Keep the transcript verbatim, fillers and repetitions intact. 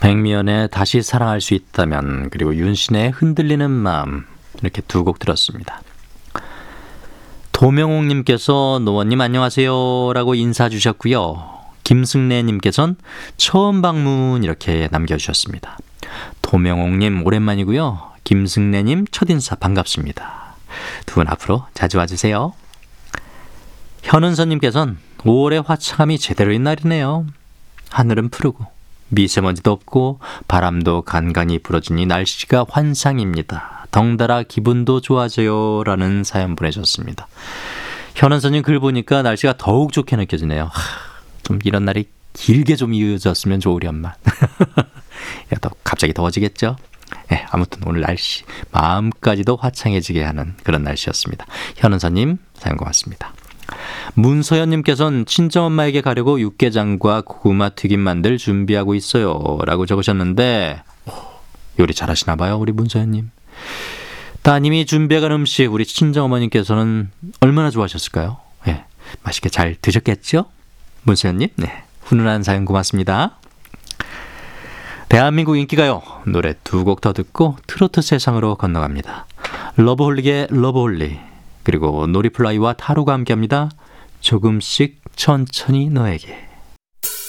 백미연의 다시 사랑할 수 있다면, 그리고 윤신의 흔들리는 마음, 이렇게 두 곡 들었습니다. 도명옥님께서 노원님 안녕하세요 라고 인사 주셨고요. 김승래님께서는 처음 방문 이렇게 남겨주셨습니다. 도명옥님 오랜만이고요. 김승래님 첫인사 반갑습니다. 두 분 앞으로 자주 와주세요. 현은서님께서는 오월의 화창함이 제대로인 날이네요. 하늘은 푸르고 미세먼지도 없고 바람도 간간히 불어주니 날씨가 환상입니다. 덩달아 기분도 좋아져요 라는 사연 보내셨습니다. 현은서님 글 보니까 날씨가 더욱 좋게 느껴지네요. 하, 좀 이런 날이 길게 좀 이어졌으면 좋으련만. 또 갑자기 더워지겠죠? 네, 아무튼 오늘 날씨 마음까지도 화창해지게 하는 그런 날씨였습니다. 현은서님 사연 고맙습니다. 문서연님께서는 친정엄마에게 가려고 육개장과 고구마 튀김 만들 준비하고 있어요 라고 적으셨는데, 요리 잘하시나 봐요 우리 문서연님. 따님이 준비해간 음식 우리 친정어머님께서는 얼마나 좋아하셨을까요? 네, 맛있게 잘 드셨겠죠? 문서연님, 네, 훈훈한 사연 고맙습니다. 대한민국 인기가요 노래 두 곡 더 듣고 트로트 세상으로 건너갑니다. 러브홀릭의 러브홀리, 그리고 놀이플라이와 타로가 함께합니다. 조금씩 천천히 너에게.